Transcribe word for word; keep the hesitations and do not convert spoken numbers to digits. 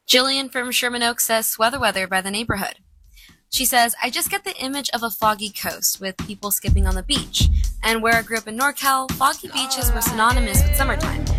Jillian from Sherman Oaks says sweather weather by the neighborhood. She says, I just get the image of a foggy coast with people skipping on the beach. And where I grew up in NorCal, foggy beaches were synonymous with summertime.